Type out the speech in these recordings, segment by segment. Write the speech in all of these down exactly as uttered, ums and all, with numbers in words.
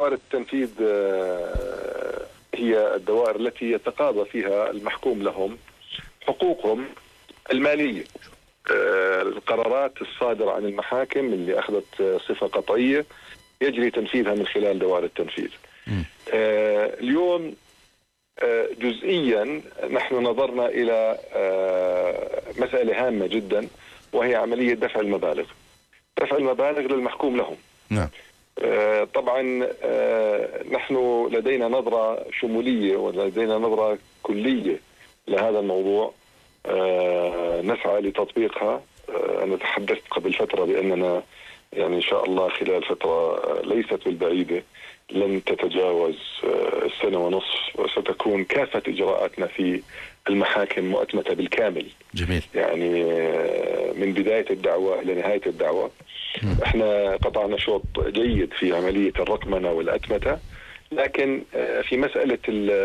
دوائر التنفيذ هي الدوائر التي يتقاضى فيها المحكوم لهم حقوقهم المالية. القرارات الصادرة عن المحاكم اللي أخذت صفة قطعية يجري تنفيذها من خلال دوائر التنفيذ. اليوم جزئيا نحن نظرنا إلى مسألة هامة جدا، وهي عملية دفع المبالغ دفع المبالغ للمحكوم لهم. نعم. طبعا نحن لدينا نظرة شمولية ولدينا نظرة كلية لهذا الموضوع، نسعى لتطبيقها. أنا تحدثت قبل فترة بأننا يعني إن شاء الله خلال فترة ليست بالبعيدة لن تتجاوز السنة ونصف وستكون كافة إجراءاتنا في المحاكم مؤتمتة بالكامل. جميل. يعني من بداية الدعوة إلى نهاية الدعوة. م. احنا قطعنا شوط جيد في عملية الرقمنة والأتمتة، لكن في مسألة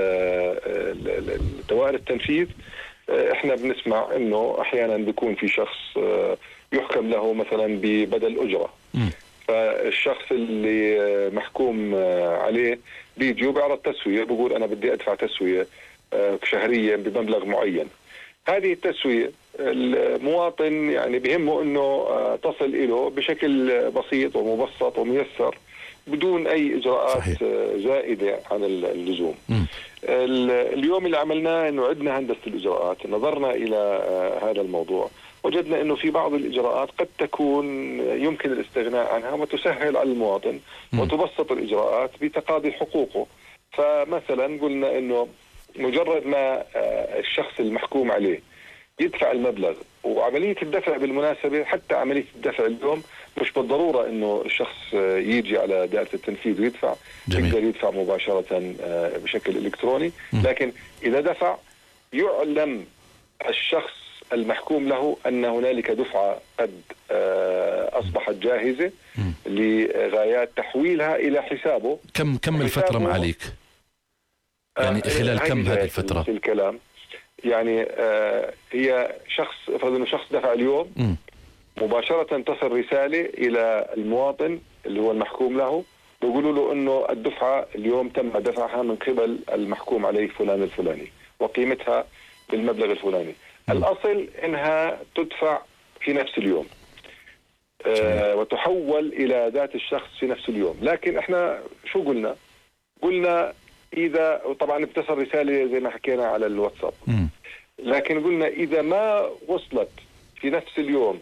دوائر التنفيذ احنا بنسمع انه احيانا بيكون في شخص يحكم له مثلا ببدل اجره، م. فالشخص اللي محكوم عليه بيجي وبيعرض تسويه، بيقول انا بدي ادفع تسويه شهريا بمبلغ معين. هذه التسويه المواطن يعني بهمه انه تصل له بشكل بسيط ومبسط وميسر بدون اي اجراءات صحيح. زائده عن اللزوم. م. اليوم اللي عملناه انه عدنا هندسه الاجراءات، نظرنا الى هذا الموضوع، وجدنا انه في بعض الاجراءات قد تكون يمكن الاستغناء عنها وتسهل على المواطن م. وتبسط الاجراءات بتقاضي حقوقه. فمثلا قلنا انه مجرد ما الشخص المحكوم عليه يدفع المبلغ، وعملية الدفع بالمناسبة حتى عملية الدفع اليوم مش بالضرورة انه الشخص يجي على دائرة التنفيذ ويدفع، يقدر يدفع مباشرة بشكل الكتروني. لكن اذا دفع يعلم الشخص المحكوم له ان هنالك دفعة قد اصبحت جاهزة لغايات تحويلها الى حسابه. كم كم الفترة معاليك؟ يعني خلال كم هذه الفترة؟ في الكلام يعني آه هي شخص افرض انه شخص دفع اليوم م. مباشرة تصل رسالة الى المواطن اللي هو المحكوم له، بيقولوا له انه الدفعة اليوم تم دفعها من قبل المحكوم عليه فلان الفلاني وقيمتها بالمبلغ الفلاني. م. الاصل انها تدفع في نفس اليوم آه وتحول الى ذات الشخص في نفس اليوم. لكن احنا شو قلنا؟ قلنا إذا طبعا بتصل رسالة زي ما حكينا على الواتساب، م. لكن قلنا إذا ما وصلت في نفس اليوم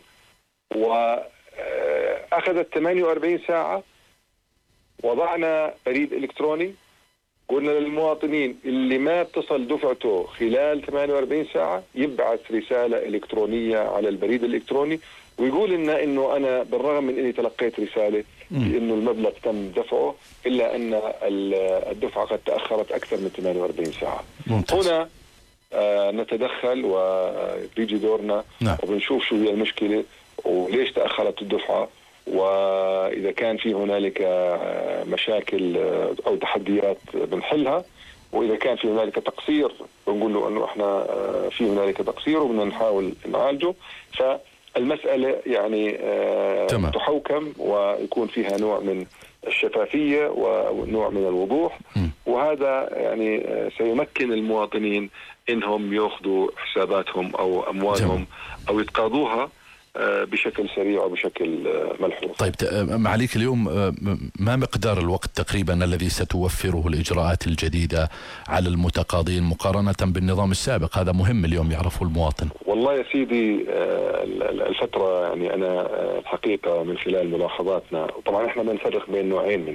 وأخذت ثمانية وأربعين ساعة، وضعنا بريد إلكتروني. قلنا للمواطنين اللي ما اتصل دفعته خلال ثمانية وأربعين ساعة يبعث رسالة إلكترونية على البريد الإلكتروني ويقول لنا إنه أنا بالرغم من إني تلقيت رسالة بأنه المبلغ تم دفعه إلا أن الدفعة قد تأخرت أكثر من ثمانية وأربعين ساعة. ممتاز. هنا آه نتدخل وبيجي دورنا. نعم. وبنشوف شو هي المشكلة وليش تأخرت الدفعة، وإذا كان في هنالك مشاكل أو تحديات بنحلها، وإذا كان في هنالك تقصير بنقول له أنه إحنا في هنالك تقصير وبدنا نحاول نعالجه. فالمسألة يعني آه تحوكم ويكون فيها نوع من الشفافية ونوع من الوضوح، م. وهذا يعني سيمكن المواطنين إنهم يأخذوا حساباتهم أو أموالهم جميل. أو يتقاضوها بشكل سريع وبشكل ملحوظ. طيب معاليك اليوم ما مقدار الوقت تقريبا الذي ستوفره الإجراءات الجديدة على المتقاضين مقارنة بالنظام السابق؟ هذا مهم اليوم يعرفه المواطن. والله يا سيدي الفترة يعني أنا الحقيقة من خلال ملاحظاتنا، طبعا احنا بنفرق بين نوعين من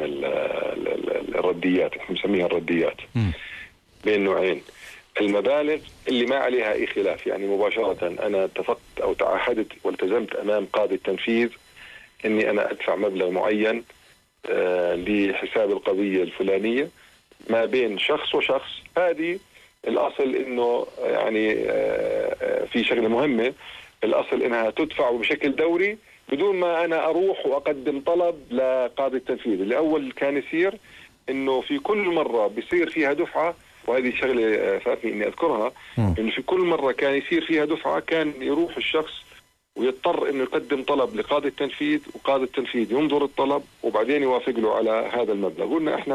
الرديات، احنا بنسميها الرديات م. بين نوعين. المبالغ اللي ما عليها أي خلاف، يعني مباشرة أنا اتفقت أو تعهدت والتزمت أمام قاضي التنفيذ أني أنا أدفع مبلغ معين آه لحساب القضية الفلانية ما بين شخص وشخص. هذه الأصل أنه يعني آه في شغلة مهمة، الأصل أنها تدفع بشكل دوري بدون ما أنا أروح وأقدم طلب لقاضي التنفيذ. اللي أول كان يصير أنه في كل مرة بيصير فيها دفعة، وهذه شغلة فاتني إني أذكرها، إنه في كل مرة كان يصير فيها دفعة كان يروح الشخص ويضطر إنه يقدم طلب لقاضي التنفيذ، وقاضي التنفيذ ينظر الطلب وبعدين يوافق له على هذا المبلغ. قلنا إحنا